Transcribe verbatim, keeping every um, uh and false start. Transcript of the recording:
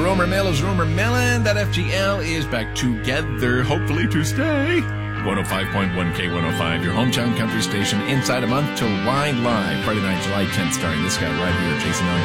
Romer Mill is Romer Mellon. That F G L is back together, hopefully to stay. one oh five point one K one oh five, your hometown country station, inside a month till Wine Live, Friday night, July tenth, starring this guy right here, Jason Allen.